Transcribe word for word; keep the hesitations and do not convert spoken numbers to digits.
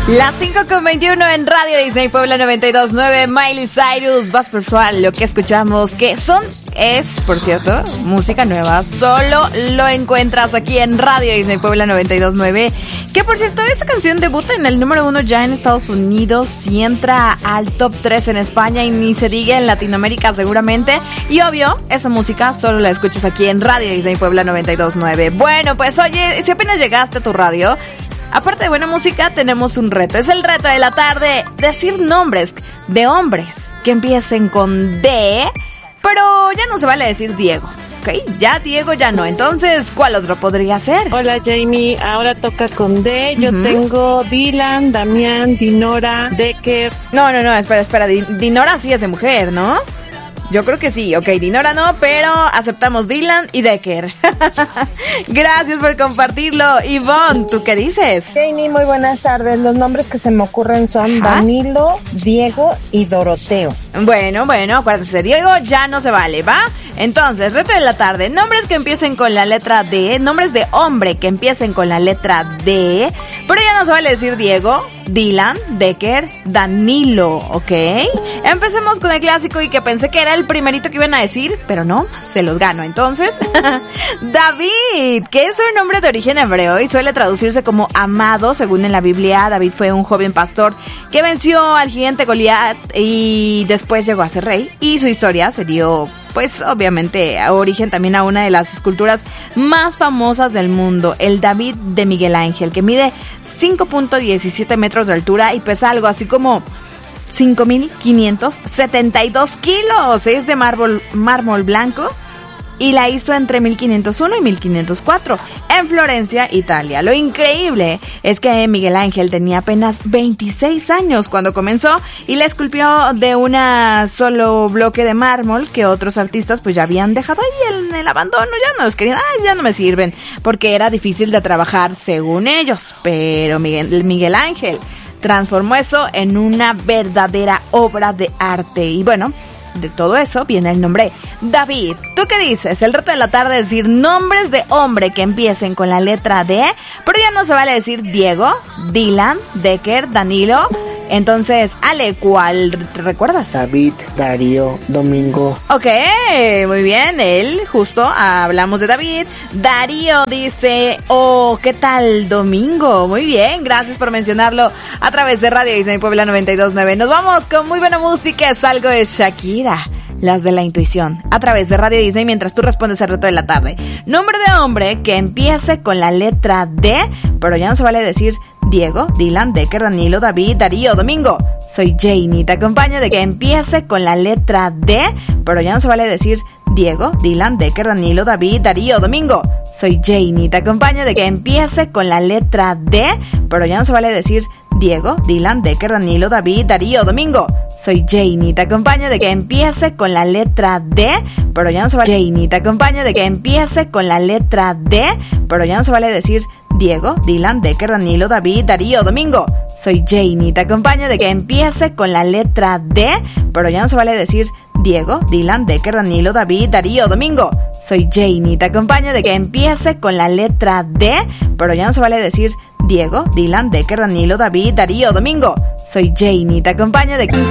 Las cinco con veintiuno en Radio Disney Puebla noventa y dos punto nueve. Miley Cyrus, Vas Persual. Lo que escuchamos, que son, es, por cierto, música nueva. Solo lo encuentras aquí en Radio Disney Puebla noventa y dos punto nueve. Que, por cierto, esta canción debuta en el número uno ya en Estados Unidos y entra al top tres en España y ni se diga en Latinoamérica seguramente. Y obvio, esa música solo la escuchas aquí en Radio Disney Puebla noventa y dos punto nueve. Bueno, pues oye, si apenas llegaste a tu radio, aparte de buena música, tenemos un reto. Es el reto de la tarde, decir nombres de hombres que empiecen con D, pero ya no se vale decir Diego, ¿ok? Ya Diego ya no. Entonces, ¿cuál otro podría ser? Hola, Jamie. Ahora toca con D. Yo uh-huh. tengo Dylan, Damián, Dinora, Decker. No, no, no, espera, espera. Dinora sí es de mujer, ¿no? Yo creo que sí, ok, Dinora no, pero aceptamos Dylan y Decker. Gracias por compartirlo. Ivonne, ¿tú qué dices? Jamie, muy buenas tardes. Los nombres que se me ocurren son ¿Ah? Danilo, Diego y Doroteo. Bueno, bueno, acuérdense, Diego ya no se vale, ¿va? Entonces, reto de la tarde, nombres que empiecen con la letra D, nombres de hombre que empiecen con la letra D, pero ya no se vale decir Diego, Dylan, Decker, Danilo, ¿ok? Empecemos con el clásico y que pensé que era el primerito que iban a decir, pero no, se los gano. Entonces, David, que es un nombre de origen hebreo y suele traducirse como amado, según en la Biblia. David fue un joven pastor que venció al gigante Goliat y después llegó a ser rey, y su historia se dio, pues obviamente, a origen también a una de las esculturas más famosas del mundo, el David de Miguel Ángel, que mide cinco punto diecisiete metros de altura y pesa algo así como cinco mil quinientos setenta y dos kilos. Es de mármol, mármol blanco y la hizo entre mil quinientos uno y mil quinientos cuatro en Florencia, Italia. Lo increíble es que Miguel Ángel tenía apenas veintiséis años cuando comenzó y la esculpió de una solo bloque de mármol que otros artistas pues ya habían dejado ahí en el abandono, ya no los querían, ay, ya no me sirven, porque era difícil de trabajar según ellos. Pero Miguel, Miguel Ángel transformó eso en una verdadera obra de arte. Y bueno, de todo eso viene el nombre David. ¿Tú qué dices? El reto de la tarde es decir nombres de hombre que empiecen con la letra D, pero ya no se vale decir Diego, Dylan, Decker, Danilo. Entonces, Ale, ¿cuál recuerdas? David, Darío, Domingo. Ok, muy bien, él, justo, hablamos de David. Darío dice, oh, ¿qué tal, Domingo? Muy bien, gracias por mencionarlo a través de Radio Disney Puebla noventa y dos punto nueve. Nos vamos con muy buena música, es algo de Shakira, Las de la Intuición, a través de Radio Disney, mientras tú respondes el reto de la tarde. Nombre de hombre que empiece con la letra D, pero ya no se vale decir Diego, Dylan, Decker, Danilo, David, Darío, Domingo. Soy Janie, te acompaño de que empiece con la letra D, pero ya no se vale decir Diego, Dylan, Decker, Danilo, David, Darío, Domingo. Soy Janie, te acompaño de que empiece con la letra D, pero ya no se vale decir Diego, Dylan, Decker, Danilo, David, Darío, Domingo. Soy Janie, te acompaño de que empiece con la letra D, pero ya no se vale Janie, te acompaño de que empiece con la letra D, pero ya no se vale decir Diego, Dylan, Decker, Danilo, David, Darío, Domingo. Soy Janie, te acompaño de que empiece con la letra D, pero ya no se vale decir Diego, Dylan, Decker, Danilo, David, Darío, Domingo. Soy Janie, te acompaño de que empiece con la letra D, pero ya no se vale decir Diego, Dylan, Decker, Danilo, David, Darío, Domingo. Soy Janie, te acompaño de que